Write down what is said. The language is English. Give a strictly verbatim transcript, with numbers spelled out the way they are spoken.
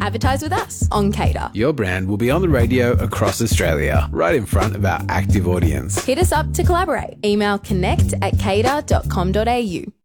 advertise with us on Cater. Your brand will be on the radio across Australia, right in front of our active audience. Hit us up to collaborate. Email connect at cater dot com dot a u.